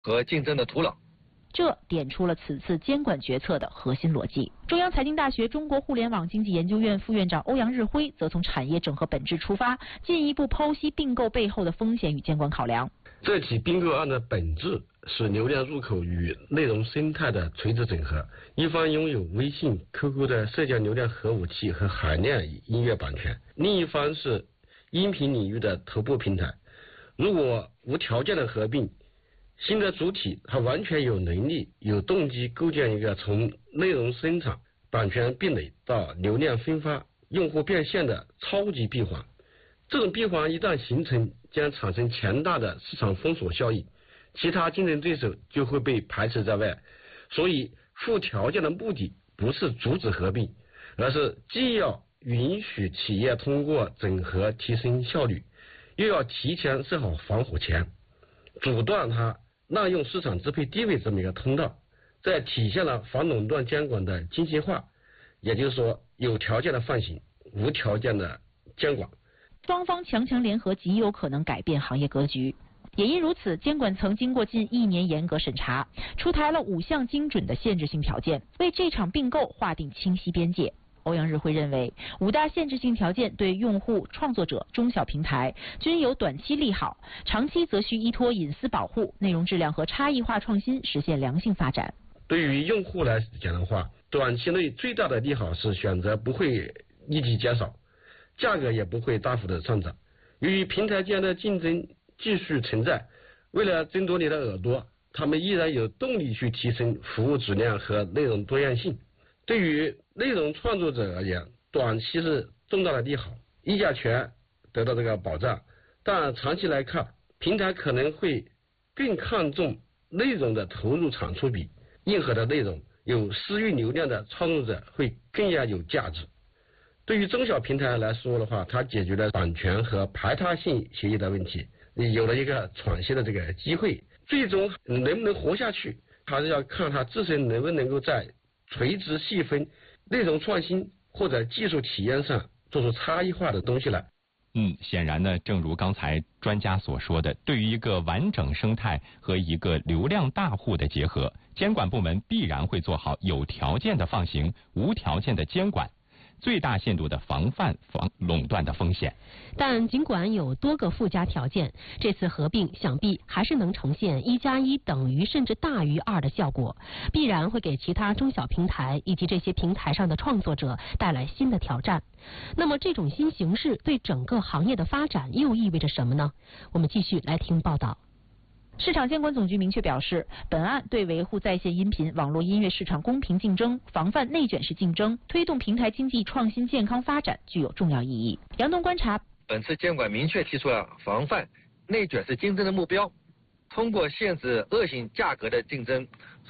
和竞争的土壤。 这点出了此次监管决策的核心逻辑。中央财经大学中国互联网经济研究院副院长欧阳日辉则从产业整合本质出发，进一步剖析并购背后的风险与监管考量。 这起并购案的本质是流量入口与内容生态的垂直整合，一方拥有微信、QQ 的社交流量核武器和海量音乐版权，另一方是音频领域的头部平台。如果无条件的合并，新的主体它完全有能力、有动机构建一个从内容生产、版权壁垒到流量分发、用户变现的超级闭环。这种闭环一旦形成，将产生强大的市场封锁效应，其他竞争对手就会被排斥在外。所以附条件的目的不是阻止合并，而是既要允许企业通过整合提升效率，又要提前设好防火墙，阻断它滥用市场支配地位这么一个通道，这体现了反垄断监管的精细化，也就是说有条件的放行，无条件的监管。 双方强强联合极有可能改变行业格局。也因如此，监管层经过近1年严格审查，出台了5项精准的限制性条件，为这场并购划定清晰边界。欧阳日辉认为，5大限制性条件对用户、创作者、中小平台均有短期利好，长期则需依托隐私保护、内容质量和差异化创新实现良性发展。 对于用户来讲的话，短期内最大的利好是选择不会立即减少，价格也不会大幅的上涨。由于平台间的竞争继续存在，为了争夺你的耳朵，他们依然有动力去提升服务质量和内容多样性。对于内容创作者而言，短期是重大的利好，议价权得到这个保障，但长期来看，平台可能会更看重内容的投入产出比，硬核的内容有私域流量的创作者会更加有价值。对于中小平台来说的话，它解决了版权和排他性协议的问题，有了一个喘息的这个机会。最终能不能活下去，还是要看它自身能不能够在垂直细分、内容创新或者技术体验上做出差异化的东西来。 显然呢，正如刚才专家所说的，对于一个完整生态和一个流量大户的结合，监管部门必然会做好有条件的放行、无条件的监管，最大限度的防范垄断的风险。 但尽管有多个附加条件，这次合并想必还是能呈现1+1等于甚至大于2的效果，必然会给其他中小平台以及这些平台上的创作者带来新的挑战。那么这种新形势对整个行业的发展又意味着什么呢？我们继续来听报道。 市场监管总局明确表示，本案对维护在线音频、网络音乐市场公平竞争、防范内卷式竞争、推动平台经济创新健康发展具有重要意义。杨东观察， 本次监管明确提出了防范内卷式竞争的目标，通过限制恶性价格的竞争，